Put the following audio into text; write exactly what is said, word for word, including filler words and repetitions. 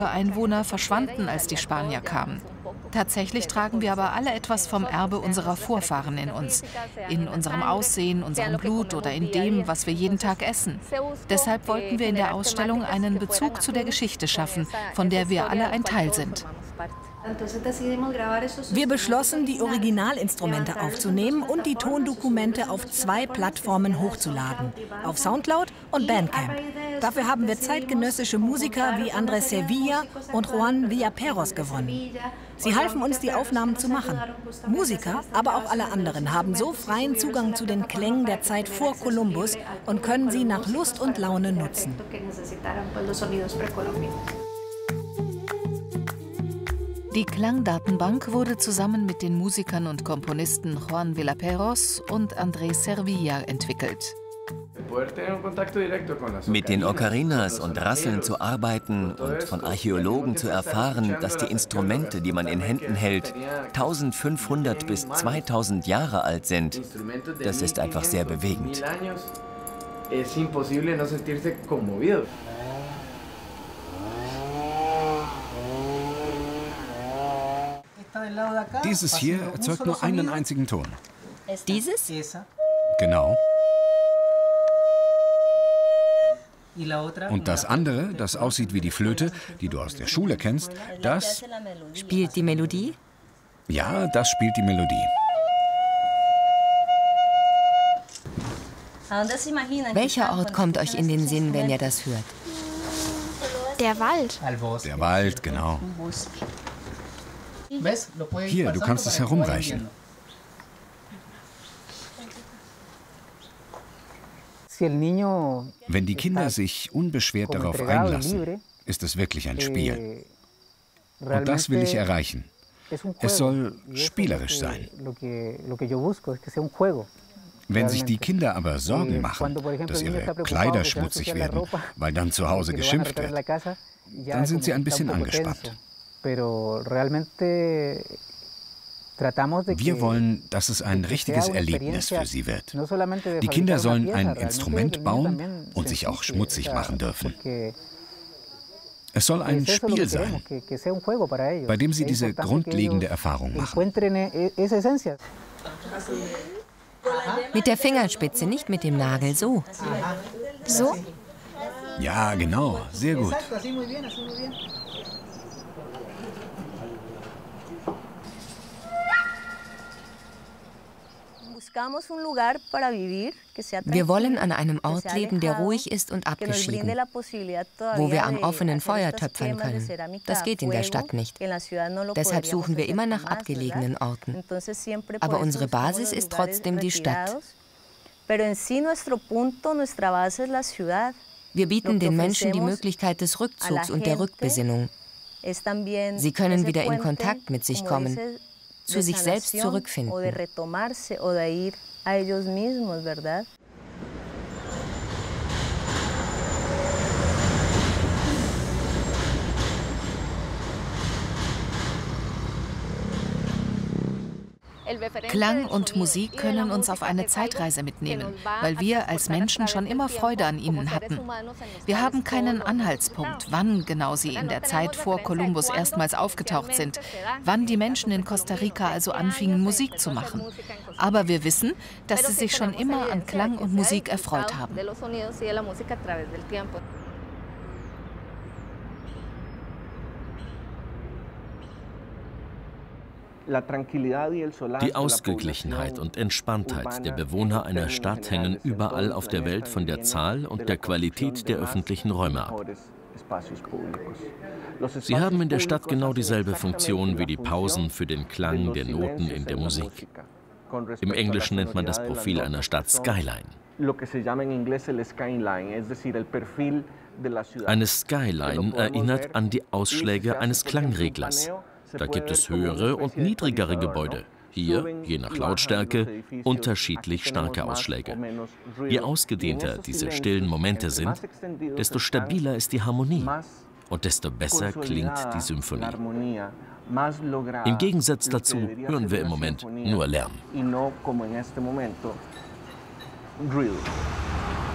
Einwohner verschwanden, als die Spanier kamen. Tatsächlich tragen wir aber alle etwas vom Erbe unserer Vorfahren in uns, in unserem Aussehen, unserem Blut oder in dem, was wir jeden Tag essen. Deshalb wollten wir in der Ausstellung einen Bezug zu der Geschichte schaffen, von der wir alle ein Teil sind. Wir beschlossen, die Originalinstrumente aufzunehmen und die Tondokumente auf zwei Plattformen hochzuladen, auf Soundcloud und Bandcamp. Dafür haben wir zeitgenössische Musiker wie Andrés Sevilla und Juan Villaperos gewonnen. Sie halfen uns, die Aufnahmen zu machen. Musiker, aber auch alle anderen, haben so freien Zugang zu den Klängen der Zeit vor Kolumbus und können sie nach Lust und Laune nutzen. Die Klangdatenbank wurde zusammen mit den Musikern und Komponisten Juan Villaperos und Andrés Sevilla entwickelt. Mit den Ocarinas und Rasseln zu arbeiten und von Archäologen zu erfahren, dass die Instrumente, die man in Händen hält, eintausendfünfhundert bis zweitausend Jahre alt sind, das ist einfach sehr bewegend. Dieses hier erzeugt nur einen einzigen Ton. Dieses? Genau. Und das andere, das aussieht wie die Flöte, die du aus der Schule kennst, das... Spielt die Melodie? Ja, das spielt die Melodie. Welcher Ort kommt euch in den Sinn, wenn ihr das hört? Der Wald. Der Wald, genau. Hier, du kannst es herumreichen. Wenn die Kinder sich unbeschwert darauf einlassen, ist es wirklich ein Spiel. Und das will ich erreichen. Es soll spielerisch sein. Wenn sich die Kinder aber Sorgen machen, dass ihre Kleider schmutzig werden, weil dann zu Hause geschimpft wird, dann sind sie ein bisschen angespannt. Wir wollen, dass es ein richtiges Erlebnis für sie wird. Die Kinder sollen ein Instrument bauen und sich auch schmutzig machen dürfen. Es soll ein Spiel sein, bei dem sie diese grundlegende Erfahrung machen. Mit der Fingerspitze, nicht mit dem Nagel, so. So? Ja, genau, sehr gut. Wir wollen an einem Ort leben, der ruhig ist und abgeschieden, wo wir am offenen Feuer töpfern können. Das geht in der Stadt nicht. Deshalb suchen wir immer nach abgelegenen Orten. Aber unsere Basis ist trotzdem die Stadt. Wir bieten den Menschen die Möglichkeit des Rückzugs und der Rückbesinnung. Sie können wieder in Kontakt mit sich kommen, zu sich selbst zurückfinden. Klang und Musik können uns auf eine Zeitreise mitnehmen, weil wir als Menschen schon immer Freude an ihnen hatten. Wir haben keinen Anhaltspunkt, wann genau sie in der Zeit vor Kolumbus erstmals aufgetaucht sind, wann die Menschen in Costa Rica also anfingen, Musik zu machen. Aber wir wissen, dass sie sich schon immer an Klang und Musik erfreut haben. Die Ausgeglichenheit und Entspanntheit der Bewohner einer Stadt hängen überall auf der Welt von der Zahl und der Qualität der öffentlichen Räume ab. Sie haben in der Stadt genau dieselbe Funktion wie die Pausen für den Klang der Noten in der Musik. Im Englischen nennt man das Profil einer Stadt Skyline. Eine Skyline erinnert an die Ausschläge eines Klangreglers. Da gibt es höhere und niedrigere Gebäude. Hier, je nach Lautstärke, unterschiedlich starke Ausschläge. Je ausgedehnter diese stillen Momente sind, desto stabiler ist die Harmonie und desto besser klingt die Symphonie. Im Gegensatz dazu hören wir im Moment nur Lärm.